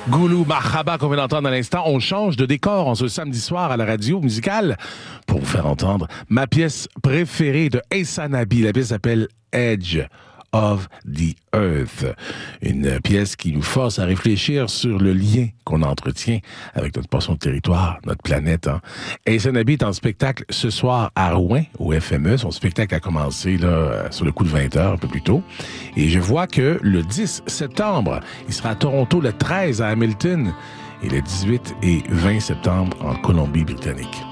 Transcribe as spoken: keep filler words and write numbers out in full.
Goulou Marhaba qu'on vient d'entendre à l'instant. On change de décor en ce samedi soir à la radio musicale pour vous faire entendre ma pièce préférée de Essa Nabi. La pièce s'appelle Edge of the Earth. Une pièce qui nous force à réfléchir sur le lien qu'on entretient avec notre portion de territoire, notre planète. Hein. Essa Nabi est en spectacle ce soir à Rouen, au F M E. Son spectacle a commencé là, sur le coup de vingt heures, un peu plus tôt. Et je vois que le dix septembre, il sera à Toronto, le treize à Hamilton et le dix-huit et vingt septembre en Colombie-Britannique.